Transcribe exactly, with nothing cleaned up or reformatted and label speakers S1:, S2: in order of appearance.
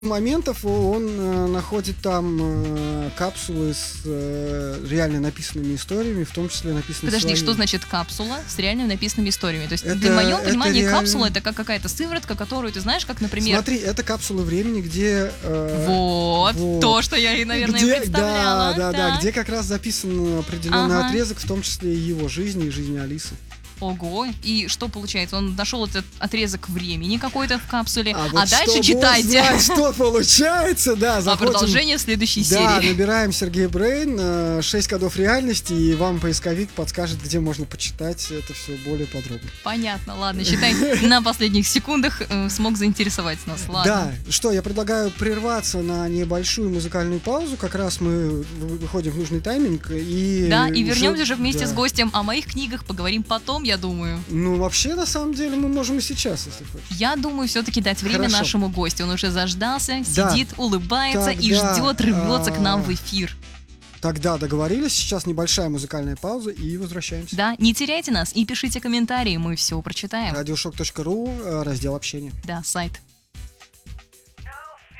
S1: моментов он э, находит там э, капсулы с э, реально написанными историями, в том числе написанными
S2: Подожди,
S1: своими.
S2: что значит капсула с реально написанными историями? То есть,
S1: Это-
S2: в моем
S1: это
S2: понимании,
S1: реально-
S2: капсула — это как какая-то сыворотка, которую ты знаешь, как, например...
S1: Смотри, это капсулы времени, где... э,
S2: Вот,
S1: вот.
S2: то, что я и, наверное,
S1: где,
S2: представляла.
S1: Да, да, да,
S2: Так.
S1: где как раз записан определенный
S2: Ага.
S1: отрезок, в том числе и его жизни, и жизни Алисы.
S2: Ого, и что получается? Он нашел этот отрезок времени какой-то в капсуле, а,
S1: вот
S2: дальше
S1: чтобы
S2: читайте.
S1: узнать, что получается, да,
S2: А
S1: заходим...
S2: продолжение в следующей
S1: Да,
S2: серии.
S1: набираем Сергей Брейн, шесть кодов реальности, и вам поисковик подскажет, где можно почитать это все более подробно.
S2: Понятно, ладно, считай, на последних секундах э, смог заинтересовать нас, ладно.
S1: Да, что, я предлагаю прерваться на небольшую музыкальную паузу, как раз мы вы- выходим в нужный тайминг, и...
S2: Да, и
S1: уже-
S2: вернемся же вместе
S1: да.
S2: с гостем. О моих книгах поговорим потом, я думаю.
S1: Ну, вообще, на самом деле, мы можем и сейчас, если хочешь.
S2: Я думаю, все-таки дать время
S1: Хорошо.
S2: нашему гостю. Он уже заждался,
S1: Да.
S2: сидит, улыбается и
S1: Тогда,
S2: ждет, рвется к нам
S1: а,
S2: в эфир.
S1: Тогда договорились, сейчас небольшая музыкальная пауза, и возвращаемся.
S2: Да, не теряйте нас и пишите комментарии, мы все прочитаем.
S1: радиошок точка ру, э, раздел общения.
S2: Да, сайт.